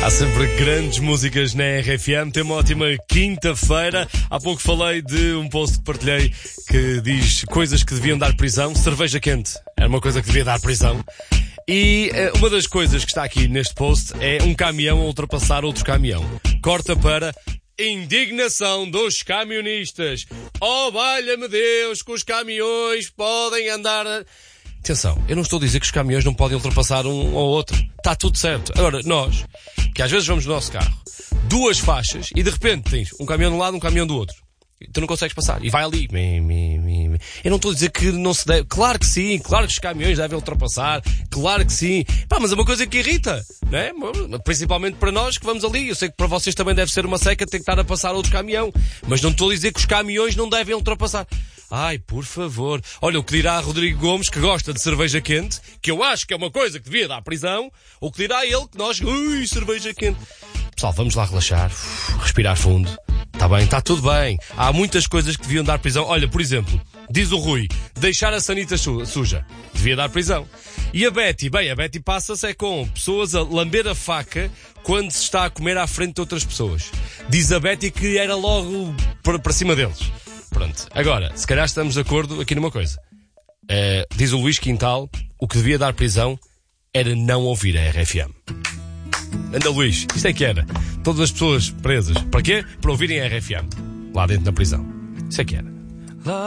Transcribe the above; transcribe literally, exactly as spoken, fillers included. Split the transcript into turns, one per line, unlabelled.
Há sempre grandes músicas na R F M. Tem uma ótima quinta-feira. Há pouco falei de um post que partilhei que diz coisas que deviam dar prisão. Cerveja quente era uma coisa que devia dar prisão. E uh, uma das coisas que está aqui neste post é um caminhão a ultrapassar outro caminhão. Corta para indignação dos camionistas. Oh, valha-me Deus, que os caminhões podem andar... A... Atenção, eu não estou a dizer que os caminhões não podem ultrapassar um ou outro. Está tudo certo. Agora, nós, que às vezes vamos no nosso carro, duas faixas, e de repente tens um caminhão de um lado e um caminhão do outro. Tu não consegues passar. E vai ali. Eu não estou a dizer que não se deve... Claro que sim. Claro que os caminhões devem ultrapassar. Claro que sim. Pá, mas é uma coisa que irrita, não é? Principalmente para nós que vamos ali. Eu sei que para vocês também deve ser uma seca ter que estar a passar outro caminhão. Mas não estou a dizer que os caminhões não devem ultrapassar. Ai, por favor. Olha, o que dirá Rodrigo Gomes, que gosta de cerveja quente, que eu acho que é uma coisa que devia dar prisão, ou que dirá ele que nós... Ui, cerveja quente. Pessoal, vamos lá relaxar. Uf, respirar fundo. Está bem, está tudo bem. Há muitas coisas que deviam dar prisão. Olha, por exemplo, diz o Rui, deixar a sanita su- suja. Devia dar prisão. E a Betty? Bem, a Betty passa-se é com pessoas a lamber a faca quando se está a comer à frente de outras pessoas. Diz a Betty que era logo para, para cima deles. Pronto. Agora, se calhar estamos de acordo aqui numa coisa. Uh, diz o Luís Quintal, o que devia dar prisão era não ouvir a R F M. Anda Luís, isto é que era. Todas as pessoas presas. Para quê? Para ouvirem a R F M. Lá dentro da prisão. Isso é que era.